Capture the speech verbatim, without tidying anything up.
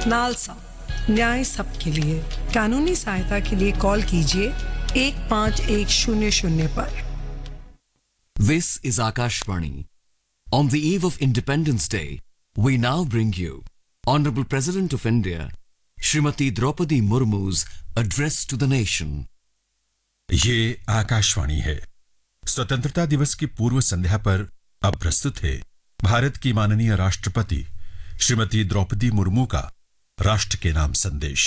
NALSA, न्याय सबके लिए। कानूनी सहायता के लिए कॉल कीजिए एक पाँच एक शून्य शून्य पर। This is Akashvani. On the eve of Independence Day, we now bring you Honorable President of India, Srimati Draupadi Murmu's address to the nation. ये आकाशवाणी है। स्वतंत्रता दिवस की पूर्व संध्या पर अब प्रस्तुत है भारत की माननीय राष्ट्रपति श्रीमती द्रौपदी मुर्मू का राष्ट्र के नाम संदेश।